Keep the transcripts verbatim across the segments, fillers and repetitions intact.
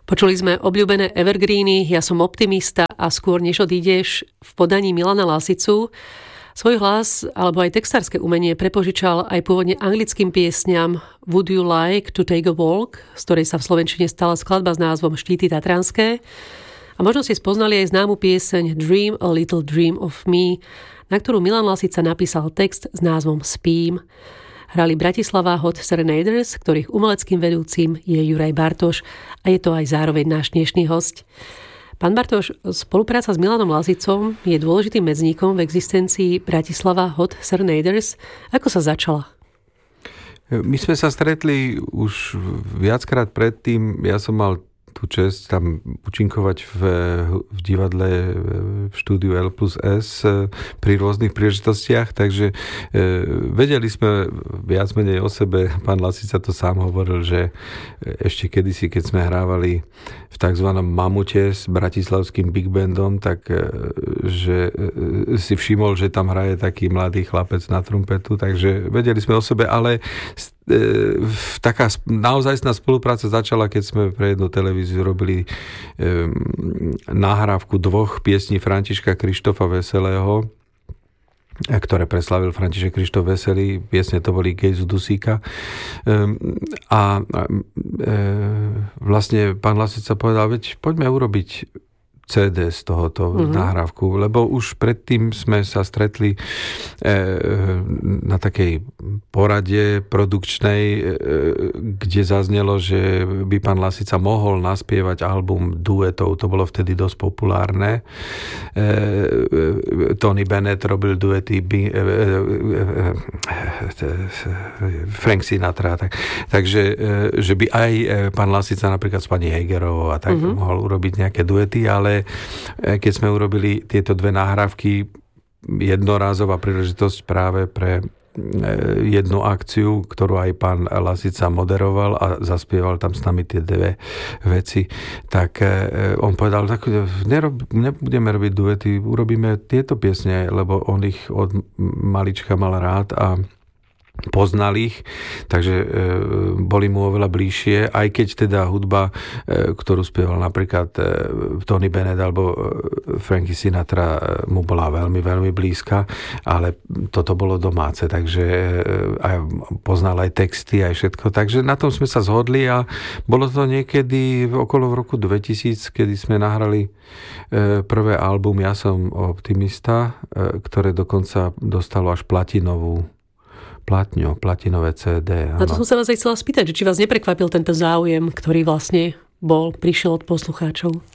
Počuli sme obľúbené evergreeny Ja som optimista a Skôr než odídeš v podaní Milana Lasicu. Svoj hlas alebo aj textárske umenie prepožičal aj pôvodne anglickým piesňam Would you like to take a walk, z ktorej sa v slovenčine stala skladba s názvom Štíty tatranské. A možno si spoznali aj známu pieseň Dream a little dream of me, na ktorú Milan Lasica napísal text s názvom Spím. Hrali Bratislava Hot Serenaders, ktorých umeleckým vedúcim je Juraj Bartoš a je to aj zároveň náš dnešný hosť. Pán Bartoš, spolupráca s Milanom Lasicom je dôležitým medzníkom v existencii Bratislava Hot Serenaders. Ako sa začala? My sme sa stretli už viackrát predtým. Ja som mal tú česť tam účinkovať v, v divadle v štúdiu L plus S pri rôznych príležitostiach, takže e, vedeli sme viac menej o sebe. Pán Lasica to sám hovoril, že ešte kedysi, keď sme hrávali v takzvanom Mamute s bratislavským big bandom, tak e, že e, si všimol, že tam hraje taký mladý chlapec na trumpetu, takže vedeli sme o sebe, ale taká naozajstná spolupráca začala, keď sme pre jednu televíziu robili um, nahrávku dvoch piesní Františka Krištofa Veselého, ktoré preslavil František Krištof Veselý. Piesne to boli Gejzu Dusíka. Um, a um, vlastne pán Lasica povedal, veď poďme urobiť cé dé z tohoto mm-hmm. nahrávku, lebo už predtým sme sa stretli e, na takej porade produkčnej, e, kde zaznelo, že by pán Lasica mohol naspievať album duetov. To bolo vtedy dosť populárne. E, Tony Bennett robil duety, e, e, e, Frank Sinatra. Tak, takže, e, že by aj pán Lasica napríklad s pani Hegerovou a tak mm-hmm. mohol urobiť nejaké duety, ale keď sme urobili tieto dve nahrávky, jednorázová príležitosť práve pre jednu akciu, ktorú aj pán Lasica moderoval a zaspieval tam s nami tie dve veci, tak on povedal, tak nerob, nebudeme robiť duety, urobíme tieto piesne, lebo on ich od malička mal rád a poznal ich, takže e, boli mu oveľa bližšie, aj keď teda hudba, e, ktorú spieval napríklad e, Tony Bennett alebo e, Frankie Sinatra, e, mu bola veľmi, veľmi blízka, ale toto bolo domáce, takže e, aj poznal aj texty, aj všetko, takže na tom sme sa zhodli a bolo to niekedy okolo v roku dvetisíc, kedy sme nahrali e, prvé album Ja som optimista, e, ktoré dokonca dostalo až platinovú platňo, platinové cé dé. Na to som sa vás aj chcela spýtať, že či vás neprekvapil tento záujem, ktorý vlastne bol, prišiel od poslucháčov?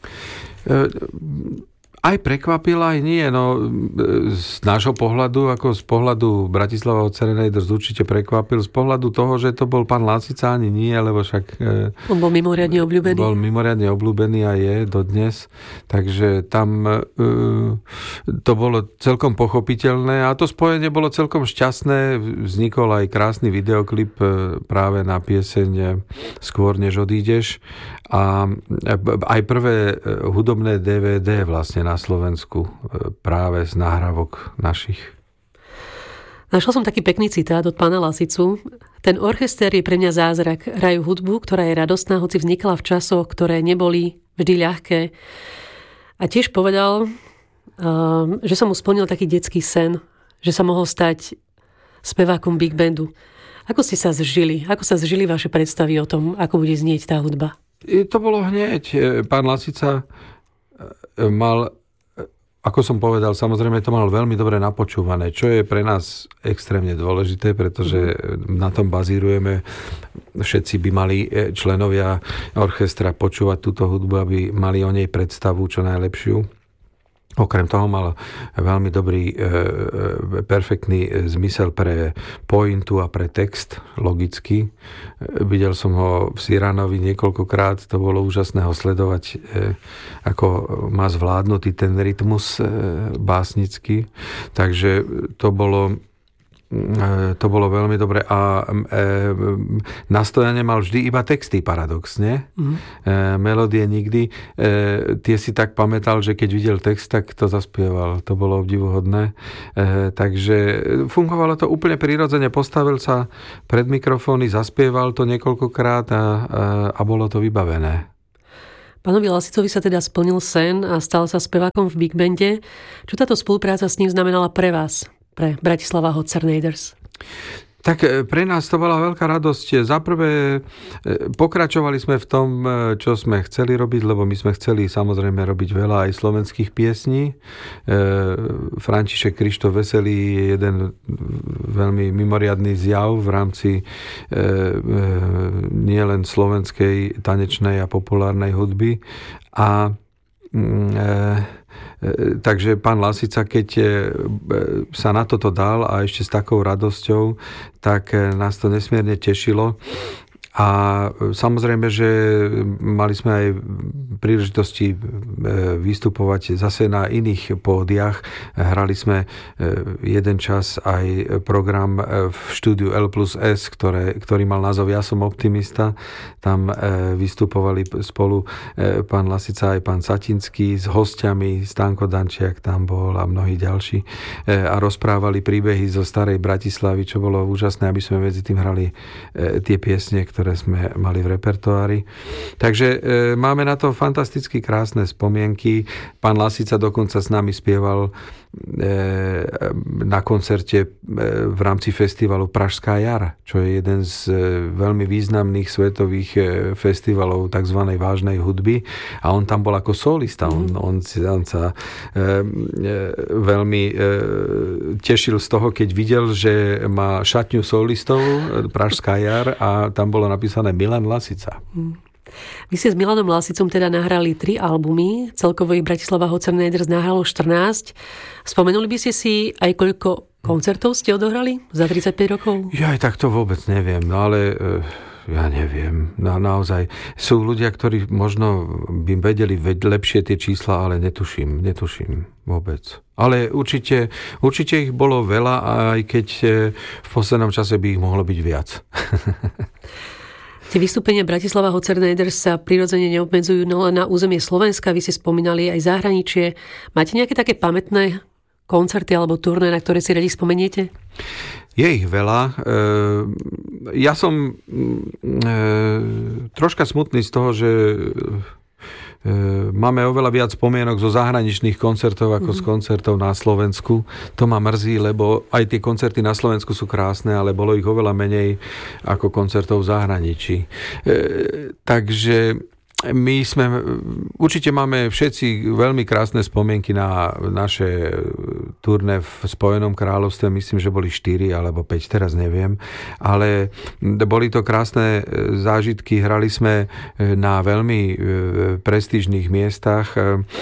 Aj prekvapil, aj nie. No, z nášho pohľadu, ako z pohľadu Bratislava Hot Serenaders určite prekvapil. Z pohľadu toho, že to bol pán Lasica, ani nie, lebo však... On bol mimoriadne obľúbený. Bol mimoriadne obľúbený a je dodnes. Takže tam uh, to bolo celkom pochopiteľné a to spojenie bolo celkom šťastné. Vznikol aj krásny videoklip práve na pieseň Skôr než odídeš. A aj prvé hudobné dé vé dé vlastne na Slovensku práve z nahrávok našich. Našla som taký pekný citát od pána Lasicu. Ten orchester je pre mňa zázrak. Hrajú hudbu, ktorá je radostná, hoci vznikla v časoch, ktoré neboli vždy ľahké. A tiež povedal, že sa mu splnil taký detský sen, že sa mohol stať spevákom big bandu. Ako ste sa zžili? Ako sa zžili vaše predstavy o tom, ako bude znieť tá hudba? To bolo hneď. Pán Lasica mal, ako som povedal, samozrejme to mal veľmi dobre napočúvané, čo je pre nás extrémne dôležité, pretože na tom bazírujeme. Všetci by mali členovia orchestra počúvať túto hudbu, aby mali o nej predstavu čo najlepšiu. Okrem toho mal veľmi dobrý, e, perfektný zmysel pre pointu a pre text, logicky. E, videl som ho v Cyranovi niekoľkokrát, to bolo úžasné ho sledovať, e, ako má zvládnutý ten rytmus e, básnický. Takže to bolo to bolo veľmi dobre a e, nastojane mal vždy iba texty, paradoxne. Mm. E, melódie nikdy. E, tie si tak pamätal, že keď videl text, tak to zaspieval. To bolo obdivuhodné. E, takže fungovalo to úplne prirodzene. Postavil sa pred mikrofóny, zaspieval to niekoľkokrát a, a, a bolo to vybavené. Pánovi Lasicovi sa teda splnil sen a stal sa spevákom v Big Bande. Čo táto spolupráca s ním znamenala pre vás, pre Bratislava Hot Serenaders? Tak pre nás to bola veľká radosť. Za prvé pokračovali sme v tom, čo sme chceli robiť, lebo my sme chceli samozrejme robiť veľa aj slovenských piesní. František Krištof Veselý je jeden veľmi mimoriadny zjav v rámci nielen slovenskej tanečnej a populárnej hudby. A takže pán Lasica, keď sa na toto dal a ešte s takou radosťou, tak nás to nesmierne tešilo. A samozrejme, že mali sme aj príležitosti vystupovať zase na iných pódiach. Hrali sme jeden čas aj program v štúdiu L plus S, ktoré, ktorý mal názov Ja som optimista. Tam vystupovali spolu pán Lasica aj pán Satinský s hostiami, Stanko Dančiak tam bol a mnohí ďalší. A rozprávali príbehy zo starej Bratislavy, čo bolo úžasné, aby sme medzi tým hrali tie piesne, ktoré sme mali v repertoári. Takže e, máme na to fantasticky krásne spomienky. Pán Lasica dokonca s nami spieval e, na koncerte e, v rámci festivalu Pražská jar, čo je jeden z e, veľmi významných svetových e, festivalov tzv. Vážnej hudby. A on tam bol ako solista. On, on, on sa e, e, veľmi e, tešil z toho, keď videl, že má šatňu solistov Pražská jar a tam bolo napísané Milan Lasica. Vy ste s Milanom Lasicom teda nahrali tri albumy, celkovo ich Bratislava Hot Serenaders nahralo štrnásť. Spomenuli by ste si aj koľko koncertov ste odohrali za tridsaťpäť rokov? Ja aj tak to vôbec neviem, no ale ja neviem. No, naozaj sú ľudia, ktorí možno by vedeli lepšie tie čísla, ale netuším, netuším vôbec. Ale určite, určite ich bolo veľa, aj keď v poslednom čase by ich mohlo byť viac. Tie vystúpenia Bratislava Hot Serenaders sa prirodzene neobmedzujú len na územie Slovenska, vy ste spomínali aj zahraničie. Máte nejaké také pamätné koncerty alebo turné, na ktoré si radi spomeniete? Je ich veľa. Ja som troška smutný z toho, že máme oveľa viac spomienok zo zahraničných koncertov ako mm. z koncertov na Slovensku. To ma mrzí, lebo aj tie koncerty na Slovensku sú krásne, ale bolo ich oveľa menej ako koncertov v zahraničí. E, takže my sme, určite máme všetci veľmi krásne spomienky na naše turné v Spojenom kráľovstve, myslím, že boli štyri alebo päť, teraz neviem, ale boli to krásne zážitky, hrali sme na veľmi prestížnych miestach,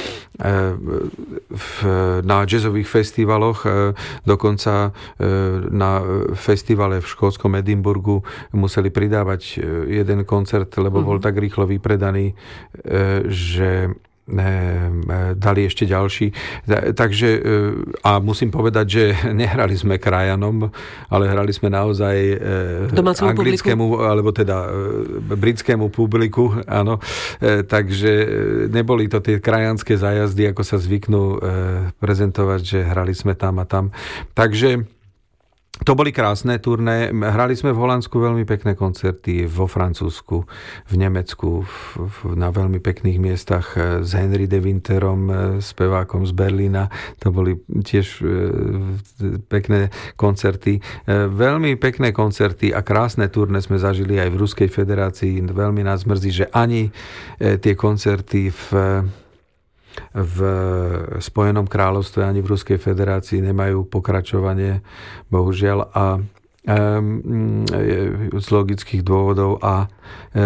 na jazzových festivaloch, dokonca na festivale v škótskom Edinburgu museli pridávať jeden koncert, lebo bol tak rýchlo vypredaný, že dali ešte ďalší. Takže, a musím povedať, že nehrali sme krajanom, ale hrali sme naozaj domácemu anglickému, publiku? Alebo teda britskému publiku, áno. Takže neboli to tie krajanské zájazdy, ako sa zvyknú prezentovať, že hrali sme tam a tam. Takže to boli krásne turné. Hrali sme v Holandsku veľmi pekné koncerty, vo Francúzsku, v Nemecku, v, v, na veľmi pekných miestach s Henry de Winterom, spevákom z Berlína. To boli tiež e, pekné koncerty. E, veľmi pekné koncerty a krásne turné sme zažili aj v Ruskej federácii. Veľmi nás mrzí, že ani e, tie koncerty v v Spojenom kráľovstve ani v Ruskej federácii nemajú pokračovanie, bohužiaľ, a um, z logických dôvodov a e, e,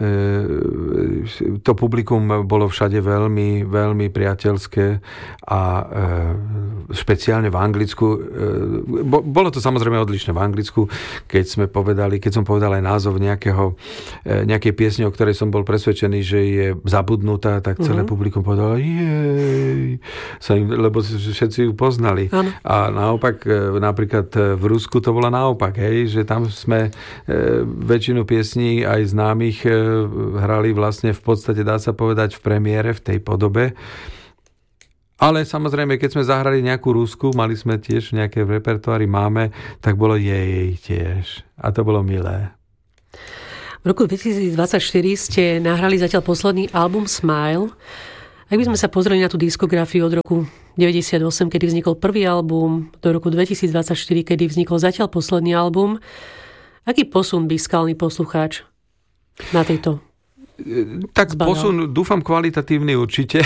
to publikum bolo všade veľmi, veľmi priateľské a e, špeciálne v Anglicku. E, bo, bolo to samozrejme odlišné v Anglicku, keď sme povedali, keď som povedal aj názov nejakého, e, nejakej piesne, o ktorej som bol presvedčený, že je zabudnutá, tak celé mm-hmm. publikum povedalo jej, sa im, lebo všetci ju poznali. Ano. A naopak, napríklad v Rusku to bolo naopak, hej, že tam sme e, väčšinu piesní aj známych e, hrali vlastne v podstate, dá sa povedať, v premiére v tej podobe. Ale samozrejme, keď sme zahrali nejakú Rusku, mali sme tiež nejaké v repertoári, máme, tak bolo jej tiež. A to bolo milé. V roku dvetisícdvadsaťštyri ste nahrali zatiaľ posledný album Smile. Ak by sme sa pozreli na tú diskografiu od roku deväťdesiatosem, kedy vznikol prvý album, do roku dvetisícdvadsaťštyri, kedy vznikol zatiaľ posledný album, aký posun by skalný poslucháč na tejto Tak zbadal? Posun, dúfam, kvalitatívny určite.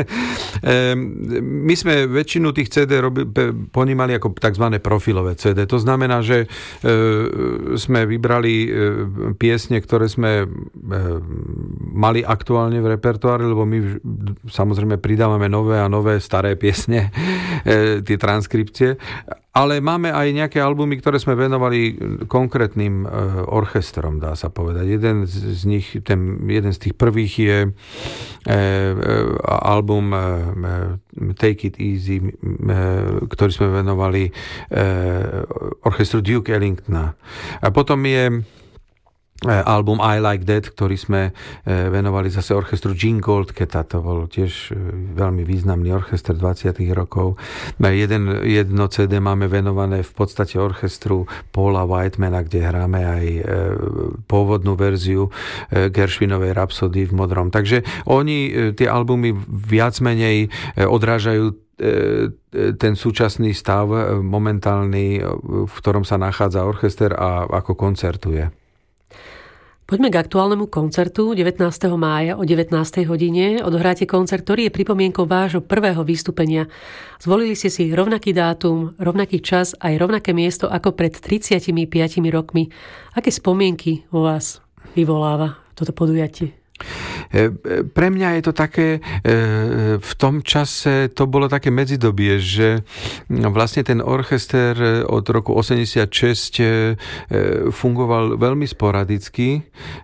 My sme väčšinu tých cé dé robi, ponímali ako tzv. Profilové cé dé. To znamená, že sme vybrali piesne, ktoré sme mali aktuálne v repertoári, lebo my samozrejme pridávame nové a nové staré piesne, tie transkripcie. Ale máme aj nejaké albumy, ktoré sme venovali konkrétnym orchestrom, dá sa povedať. Jeden z nich, ten, jeden z tých prvých je e, e, album e, Take It Easy, e, ktorý sme venovali e, orchestru Duke Ellingtona. A potom je album I Like That, ktorý sme venovali zase orchestru Gene Goldketa, to bol tiež veľmi významný orchester dvadsiatych rokov. Jeden, jedno cé dé máme venované v podstate orchestru Paula Whitemana, kde hráme aj pôvodnú verziu Gershwinovej Rhapsody v modrom. Takže oni, tie albumy viac menej odrážajú ten súčasný stav momentálny, v ktorom sa nachádza orchester a ako koncertuje. Poďme k aktuálnemu koncertu. devätnásteho mája o devätnástej hodine odohráte koncert, ktorý je pripomienkou vášho prvého vystúpenia. Zvolili ste si rovnaký dátum, rovnaký čas aj rovnaké miesto ako pred tridsiatimi piatimi rokmi. Aké spomienky vo vás vyvoláva toto podujatie? Pre mňa je to také, v tom čase to bolo také medzidobie, že vlastne ten orchester od roku osemdesiatšesť fungoval veľmi sporadicky.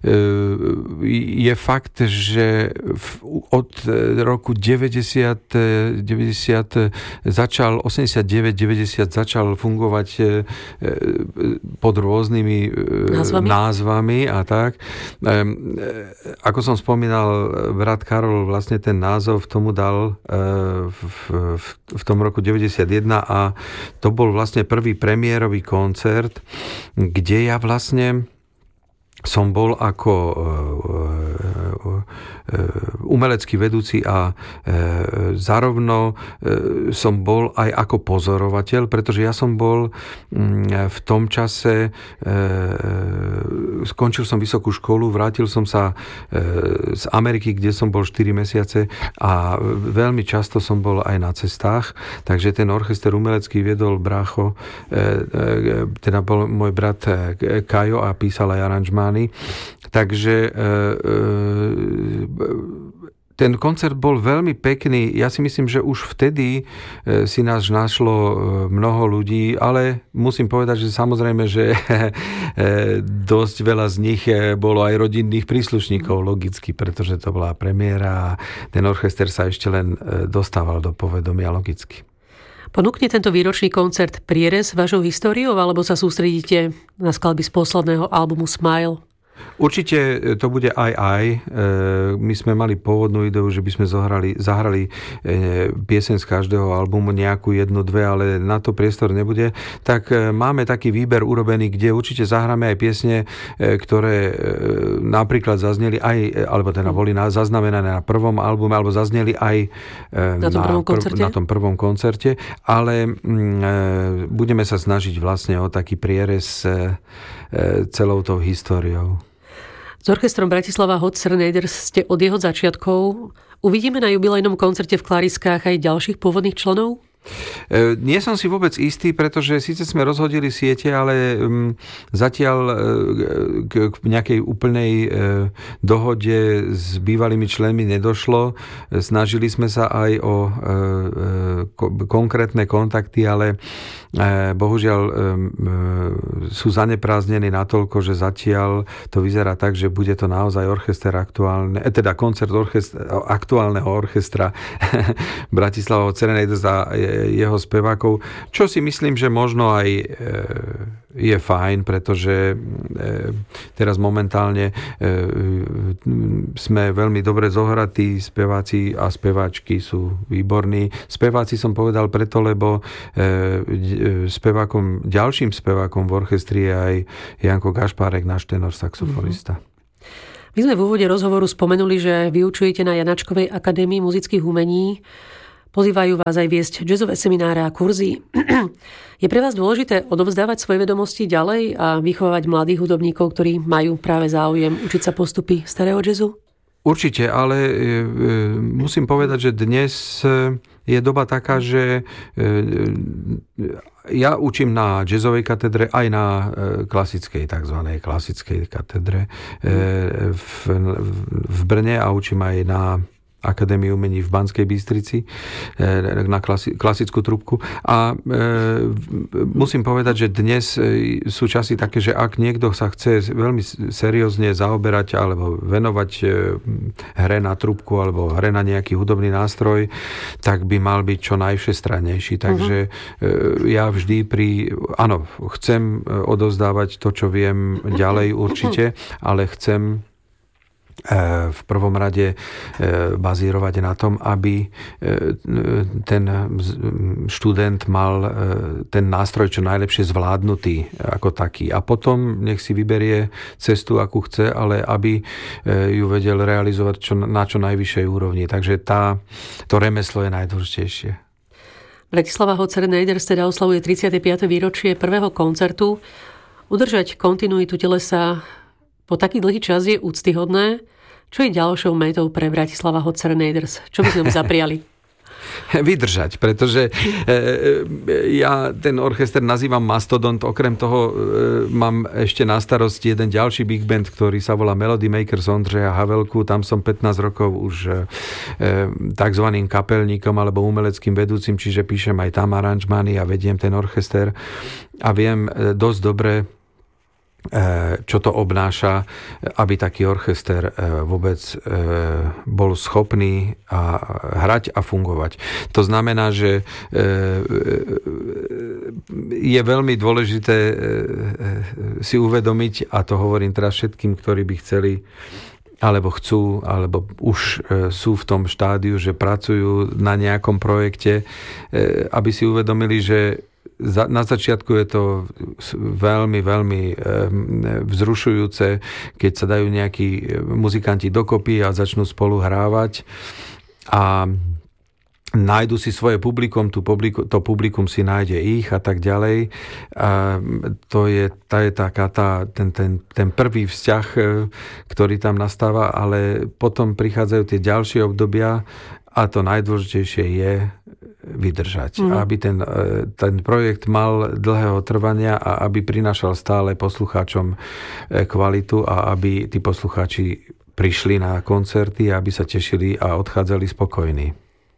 Je fakt, že od roku deväťdesiat, deväťdesiat začal, osemdesiatdeväť deväťdesiat začal fungovať pod rôznymi názvami, názvami a tak. Ako som spomínal, brat Karol vlastne ten názov tomu dal v, v, v tom roku deväťdesiatjeden a to bol vlastne prvý premiérový koncert, kde ja vlastne som bol ako umelecký vedúci a zároveň som bol aj ako pozorovateľ, pretože ja som bol v tom čase, skončil som vysokú školu, vrátil som sa z Ameriky, kde som bol štyri mesiace a veľmi často som bol aj na cestách, takže ten orchester umelecký viedol brácho, teda bol môj brat Kajo a písal aj aranžmány. Takže ten koncert bol veľmi pekný. Ja si myslím, že už vtedy si nás našlo mnoho ľudí, ale musím povedať, že samozrejme, že dosť veľa z nich bolo aj rodinných príslušníkov, logicky, pretože to bola premiéra a ten orchester sa ešte len dostával do povedomia logicky. Ponúkne tento výročný koncert prierez vašou históriou, alebo sa sústredíte na skladby z posledného albumu Smile? Určite to bude aj aj. My sme mali pôvodnú ideu, že by sme zohrali, zahrali pieseň z každého albumu, nejakú jednu, dve, ale na to priestor nebude. Tak máme taký výber urobený, kde určite zahráme aj piesne, ktoré napríklad zazneli aj, alebo teda boli zaznamenané na prvom albume, alebo zazneli aj na tom, na, prvom, koncerte? na tom prvom koncerte, ale budeme sa snažiť vlastne o taký prierez celou tou históriou. S orchestrom Bratislava Hot Serenaders ste od jeho začiatkov. Uvidíme na jubilejnom koncerte v Klariskách aj ďalších pôvodných členov? Nie som si vôbec istý, pretože síce sme rozhodili siete, ale zatiaľ k nejakej úplnej dohode s bývalými členmi nedošlo. Snažili sme sa aj o konkrétne kontakty, ale bohužiaľ sú zaneprázdnení natoľko, že zatiaľ to vyzerá tak, že bude to naozaj orchester aktuálne, teda koncert orchestra, aktuálneho orchestra Bratislava Hot Serenaders a jeho spevákov, čo si myslím, že možno aj je fajn, pretože teraz momentálne sme veľmi dobre zohratí, speváci a speváčky sú výborní. Speváci som povedal preto, lebo spevákom, ďalším spevákom v orchestri je aj Janko Gašpárek, náš tenor saxofonista. My sme v úvode rozhovoru spomenuli, že vyučujete na Janačkovej akadémii muzických umení. Pozývajú vás aj viesť jazzové semináre a kurzy. Je pre vás dôležité odovzdávať svoje vedomosti ďalej a vychovávať mladých hudobníkov, ktorí majú práve záujem učiť sa postupy starého jazzu? Určite, ale musím povedať, že dnes je doba taká, že ja učím na jazzovej katedre aj na klasickej, takzvanej klasickej katedre v, v Brne a učím aj na Akadémii umení v Banskej Bystrici na klasi- klasickú trúbku. A e, musím povedať, že dnes sú časy také, že ak niekto sa chce veľmi seriózne zaoberať alebo venovať hre na trúbku alebo hre na nejaký hudobný nástroj, tak by mal byť čo najvšestrannejší. Takže uh-huh. e, ja vždy pri... Áno, chcem odovzdávať to, čo viem ďalej určite, ale chcem v prvom rade bazírovať na tom, aby ten študent mal ten nástroj čo najlepšie zvládnutý ako taký. A potom nech si vyberie cestu, akú chce, ale aby ju vedel realizovať čo, na čo najvyššej úrovni. Takže tá, to remeslo je najdôležitejšie. Bratislava Hot Serenaders teda oslavuje tridsiate piate výročie prvého koncertu. Udržať kontinuitu telesa po taký dlhý čas je úctyhodné. Čo je ďalšou metou pre Bratislava Hot Serenaders? Čo by sme mu zapriali? Vydržať, pretože ja ten orchester nazývam Mastodont. Okrem toho mám ešte na starosti jeden ďalší big band, ktorý sa volá Melody Makers Ondřeja Havelku. Tam som pätnásť rokov už takzvaným kapelníkom alebo umeleckým vedúcim, čiže píšem aj tam aranžmány a vediem ten orchester a viem dosť dobre, čo to obnáša, aby taký orchester vôbec bol schopný a hrať a fungovať. To znamená, že je veľmi dôležité si uvedomiť, a to hovorím teraz všetkým, ktorí by chceli alebo chcú, alebo už sú v tom štádiu, že pracujú na nejakom projekte, aby si uvedomili, že na začiatku je to veľmi, veľmi vzrušujúce, keď sa dajú nejakí muzikanti dokopy a začnú spolu hrávať a nájdu si svoje publikum, to publikum, to publikum si nájde ich a tak ďalej. A to je, tá je taká tá, ten, ten, ten prvý vzťah, ktorý tam nastáva, ale potom prichádzajú tie ďalšie obdobia a to najdôležitejšie je vydržať. Mm. Aby ten, ten projekt mal dlhého trvania a aby prinášal stále poslucháčom kvalitu a aby tí poslucháči prišli na koncerty, aby sa tešili a odchádzali spokojní.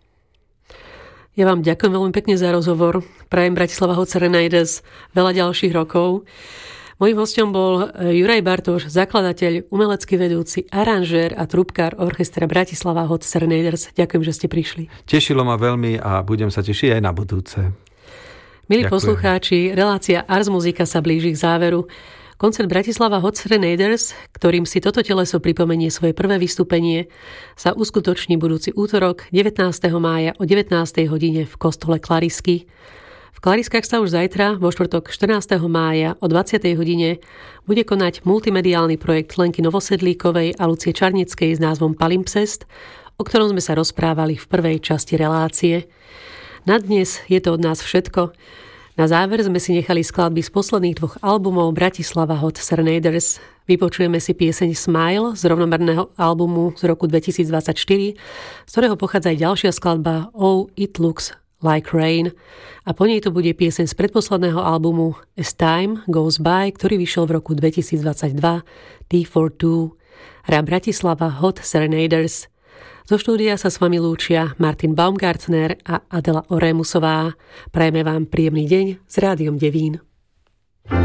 Ja vám ďakujem veľmi pekne za rozhovor. Prajem Bratislava Hot Serenaders veľa ďalších rokov. Mojím hosťom bol Juraj Bartoš, zakladateľ, umelecký vedúci, aranžér a trúbkár orchestra Bratislava Hot Serenaders. Ďakujem, že ste prišli. Tešilo ma veľmi a budem sa tešiť aj na budúce. Milí Ďakujem. Poslucháči, relácia Ars Muzika sa blíži k záveru. Koncert Bratislava Hot Serenaders, ktorým si toto teleso pripomenie svoje prvé vystúpenie, sa uskutoční budúci útorok devätnásteho mája o devätnástej hodine v kostole Klarisky. V Klariskách sa už zajtra, vo štvrtok štrnásteho mája o dvadsiatej hodine bude konať multimediálny projekt Lenky Novosedlíkovej a Lucie Čarneckej s názvom Palimpsest, o ktorom sme sa rozprávali v prvej časti relácie. Na dnes je to od nás všetko. Na záver sme si nechali skladby z posledných dvoch albumov Bratislava Hot Serenaders. Vypočujeme si pieseň Smile z rovnomerného albumu z roku dvetisícdvadsaťštyri, z ktorého pochádza aj ďalšia skladba Oh, It Looks Like Rain. A po nej to bude pieseň z predposledného albumu As Time Goes By, ktorý vyšiel v roku dvetisícdvadsaťdva, T forty-two. Hra Bratislava Hot Serenaders. Zo štúdia sa s vami lúčia Martin Baumgartner a Adela Orémusová. Prajeme vám príjemný deň s Rádiom Devín.